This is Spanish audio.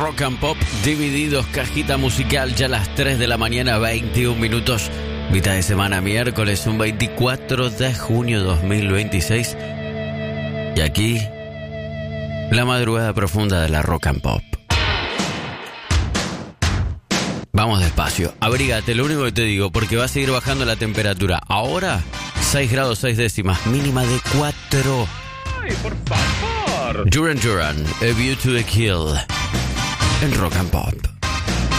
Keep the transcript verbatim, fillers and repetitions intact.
Rock and Pop divididos, cajita musical, ya a las tres de la mañana, veintiún minutos, mitad de semana, miércoles, un veinticuatro de junio dos mil veintiséis. Y aquí, la madrugada profunda de la Rock and Pop. Vamos despacio, abrígate, lo único que te digo, porque va a seguir bajando la temperatura. Ahora, seis grados seis décimas, mínima de cuatro. ¡Ay, por favor! Duran Duran, A View to a Kill, en Rock and Pop.